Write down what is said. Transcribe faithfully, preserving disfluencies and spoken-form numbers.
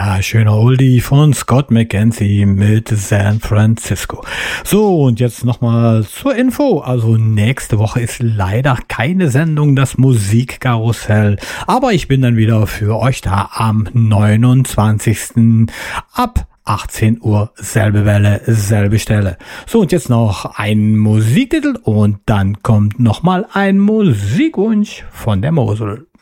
Ja, schöner Oldie von Scott McKenzie mit San Francisco. So, und jetzt nochmal zur Info. Also nächste Woche ist leider keine Sendung, das Musikkarussell. Aber ich bin dann wieder für euch da am neunundzwanzigsten ab achtzehn Uhr, selbe Welle, selbe Stelle. So, und jetzt noch ein Musiktitel und dann kommt nochmal ein Musikwunsch von der Mosel.